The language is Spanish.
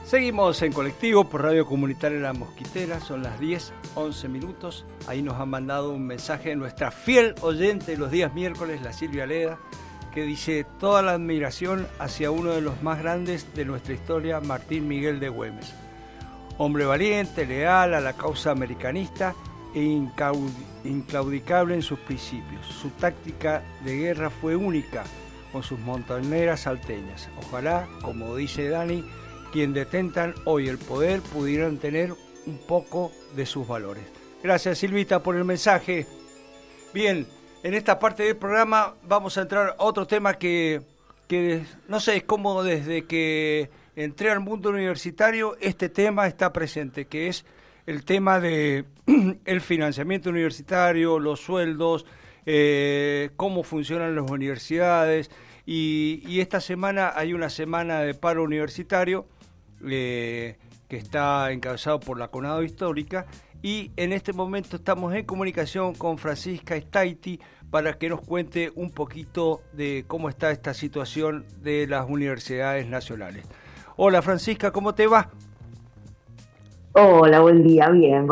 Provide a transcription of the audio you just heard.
Seguimos en colectivo por Radio Comunitaria La Mosquitera, son las 10:11 minutos. Ahí nos han mandado un mensaje de nuestra fiel oyente de los días miércoles, la Silvia Leda, que dice: toda la admiración hacia uno de los más grandes de nuestra historia, Martín Miguel de Güemes. Hombre valiente, leal a la causa americanista e inclaudicable en sus principios. Su táctica de guerra fue única, con sus montoneras salteñas. Ojalá, como dice Dani, quien detentan hoy el poder pudieran tener un poco de sus valores. Gracias, Silvita, por el mensaje. Bien, en esta parte del programa vamos a entrar a otro tema que no sé, es como desde que entré al mundo universitario, este tema está presente, que es el tema de el financiamiento universitario, los sueldos, cómo funcionan las universidades, y esta semana hay una semana de paro universitario que está encabezado por la CONADO Histórica, y en este momento estamos en comunicación con Francisca Staiti para que nos cuente un poquito de cómo está esta situación de las universidades nacionales. Hola Francisca, ¿cómo te va? Hola, buen día, bien.